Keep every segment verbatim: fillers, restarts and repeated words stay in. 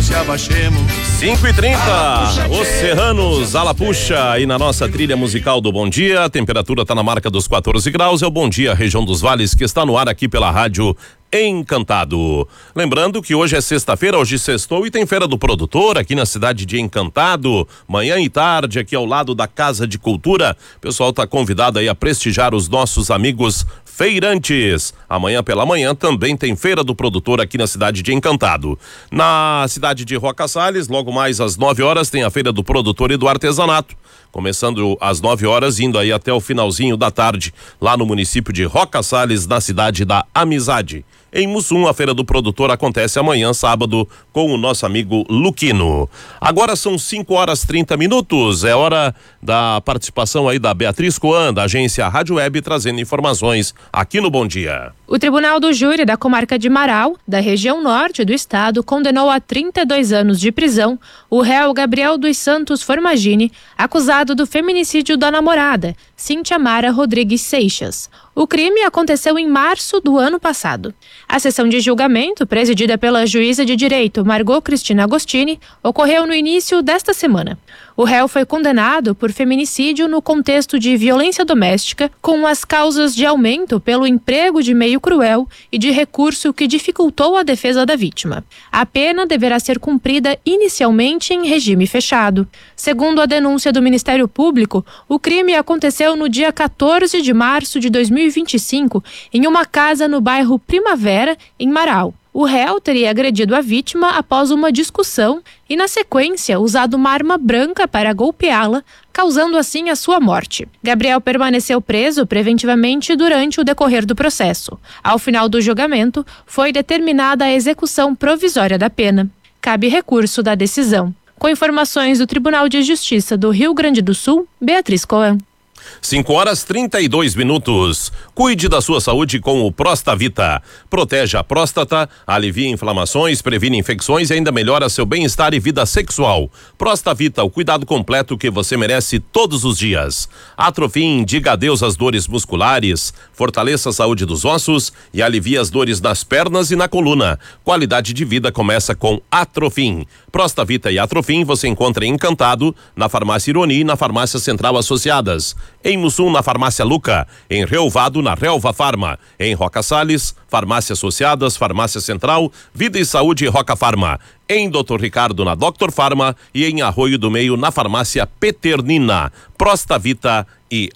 se abaixemos. cinco e trinta, os Serranos, Alapuxa, e na nossa trilha musical do Bom Dia, a temperatura está na marca dos quatorze graus, é o Bom Dia Região dos Vales, que está no ar aqui pela rádio Encantado. Lembrando que hoje é sexta-feira, hoje sextou e tem Feira do Produtor aqui na cidade de Encantado, manhã e tarde aqui ao lado da Casa de Cultura. O pessoal está convidado aí a prestigiar os nossos amigos feirantes. Amanhã pela manhã também tem Feira do Produtor aqui na cidade de Encantado. Na cidade de Roca Salles, logo mais às nove horas, tem a Feira do Produtor e do Artesanato. Começando às nove horas, indo aí até o finalzinho da tarde, lá no município de Roca Salles, na cidade da Amizade. Em Mussum, a Feira do Produtor acontece amanhã, sábado, com o nosso amigo Luquino. Agora são cinco horas e trinta minutos, é hora da participação aí da Beatriz Coan, da agência Rádio Web, trazendo informações aqui no Bom Dia. O Tribunal do Júri da comarca de Marau, da região norte do estado, condenou a trinta e dois anos de prisão o réu Gabriel dos Santos Formagini, acusado do feminicídio da namorada, Cíntia Mara Rodrigues Seixas. O crime aconteceu em março do ano passado. A sessão de julgamento, presidida pela juíza de direito Margot Cristina Agostini, ocorreu no início desta semana. O réu foi condenado por feminicídio no contexto de violência doméstica, com as causas de aumento pelo emprego de meio cruel e de recurso que dificultou a defesa da vítima. A pena deverá ser cumprida inicialmente em regime fechado. Segundo a denúncia do Ministério Público, o crime aconteceu no dia quatorze de março de dois mil e vinte e cinco, em uma casa no bairro Primavera, em Marau. O réu teria agredido a vítima após uma discussão e, na sequência, usado uma arma branca para golpeá-la, causando assim a sua morte. Gabriel permaneceu preso preventivamente durante o decorrer do processo. Ao final do julgamento, foi determinada a execução provisória da pena. Cabe recurso da decisão. Com informações do Tribunal de Justiça do Rio Grande do Sul, Beatriz Coan. cinco horas e trinta e dois minutos. Cuide da sua saúde com o Prostavita. Protege a próstata, alivia inflamações, previne infecções e ainda melhora seu bem-estar e vida sexual. Prostavita, o cuidado completo que você merece todos os dias. Atrofim, diga adeus às dores musculares, fortaleça a saúde dos ossos e alivia as dores nas pernas e na coluna. Qualidade de vida começa com Atrofim. Prostavita e Atrofim você encontra em Encantado, na Farmácia Ironi e na Farmácia Central Associadas. Em Mussum, na Farmácia Luca. Em Relvado, na Relva Farma. Em Roca Salles, Farmácia Associadas, Farmácia Central, Vida e Saúde Roca Farma. Em doutor Ricardo, na Doctor Farma. E em Arroio do Meio, na Farmácia Peternina. Prostavita e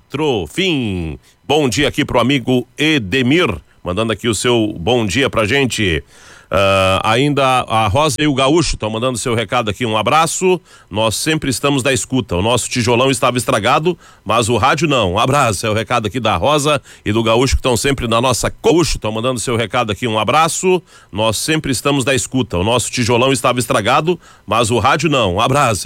Atrofim. Bom dia aqui pro amigo Edemir, mandando aqui o seu bom dia pra gente. Uh, ainda a Rosa e o Gaúcho estão mandando seu recado aqui, um abraço. Nós sempre estamos da escuta. O nosso tijolão estava estragado, mas o rádio não. Um abraço, é o recado aqui da Rosa e do Gaúcho, que estão sempre na nossa Gaúcho, estão mandando seu recado aqui, um abraço. Nós sempre estamos da escuta. O nosso tijolão estava estragado, mas o rádio não. Um abraço.